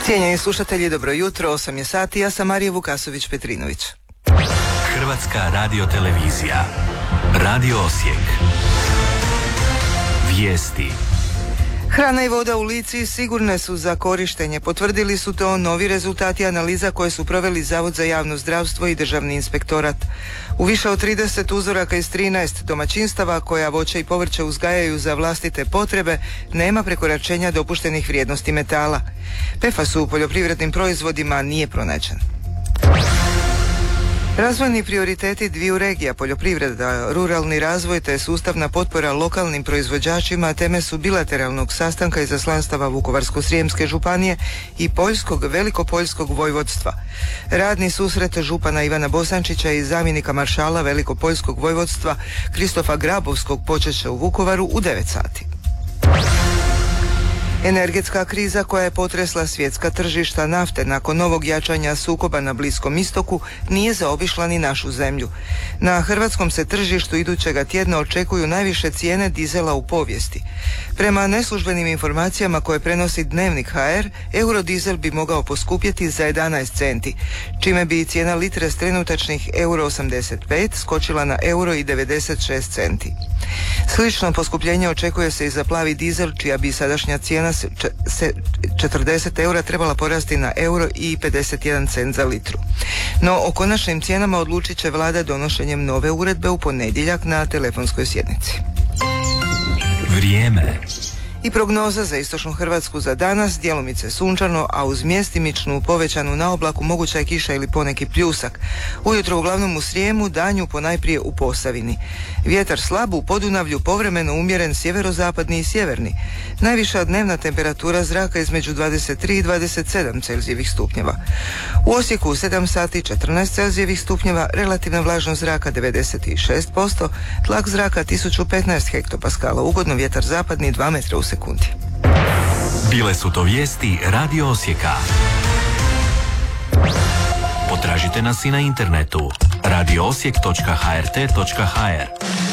Cijenjeni slušatelji, dobro jutro, 8 je sati, ja sam Marija Vukasović-Petrinović. Hrvatska radiotelevizija. Radio Osijek. Vijesti. Hrana i voda u Lici sigurne su za korištenje. Potvrdili su to novi rezultati analiza koje su proveli Zavod za javno zdravstvo i Državni inspektorat. U više od 30 uzoraka iz 13 domaćinstava koja voće i povrće uzgajaju za vlastite potrebe nema prekoračenja dopuštenih vrijednosti metala. PFAS u poljoprivrednim proizvodima nije pronađen. Razvojni prioriteti dviju regija, poljoprivreda, ruralni razvoj te sustavna potpora lokalnim proizvođačima teme su bilateralnog sastanka izaslanstava Vukovarsko-srijemske županije i Poljskog Velikopoljskog vojvodstva. Radni susret župana Ivana Bosančića i zamjenika maršala Velikopoljskog vojvodstva Kristofa Grabovskog počet će u Vukovaru u 9 sati. Energetska kriza koja je potresla svjetska tržišta nafte nakon novog jačanja sukoba na Bliskom istoku nije zaobišla ni našu zemlju. Na hrvatskom se tržištu idućega tjedna očekuju najviše cijene dizela u povijesti. Prema neslužbenim informacijama koje prenosi Dnevnik HR, eurodizel bi mogao poskupjeti za 11 centi, čime bi cijena litre s trenutačnih €85 skočila na €96 centi. Slično poskupljenje očekuje se i za plavi dizel, čija bi sadašnja cijena se 40 eura trebala porasti na €1,51 za litru. No o konačnim cijenama odlučit će vlada donošenjem nove uredbe u ponedjeljak na telefonskoj sjednici. Vrijeme. I prognoza za istočnu Hrvatsku za danas, djelomice sunčano, a uz mjestimičnu povećanu naoblaku moguća je kiša ili poneki pljusak. Ujutro uglavnom u Srijemu, danju ponajprije u Posavini. Vjetar slab, u Podunavlju povremeno umjeren sjeverozapadni i sjeverni. Najviša dnevna temperatura zraka između 23 i 27 Celzijevih stupnjeva. U Osijeku 7 sati 14 Celzijevih stupnjeva, relativna vlažnost zraka 96%, tlak zraka 1015 hektopaskala, ugodno vjetar zapadni 2 metra u sekundi. Bile su to vijesti Radio Osijeka. Potražite nas i na internetu radioosijek.hrt.hr.